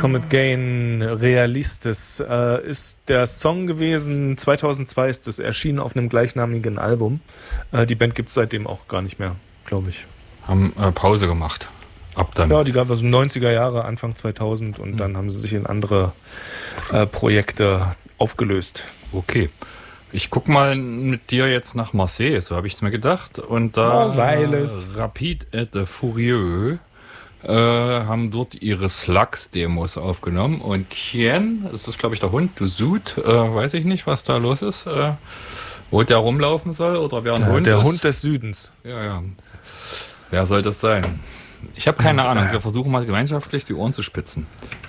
Comet Gain Realistis ist der Song gewesen. 2002 ist es erschienen auf einem gleichnamigen Album. Die Band gibt es seitdem auch gar nicht mehr, glaube ich. Haben Pause gemacht. Ab dann. Ja, die gab es 90er Jahre, Anfang 2000 und dann haben sie sich in andere Projekte aufgelöst. Okay. Ich guck mal mit dir jetzt nach Marseille, so habe ich es mir gedacht. Und da Rapide et Furieux haben dort ihre Slugs-Demos aufgenommen. Und Kien, das ist glaube ich der Hund, du Sud, weiß ich nicht, was da los ist, wo der rumlaufen soll oder wer ein Hund der ist. Hund des Südens. Ja. Wer soll das sein? Ich habe keine Ahnung. Wir versuchen mal gemeinschaftlich die Ohren zu spitzen.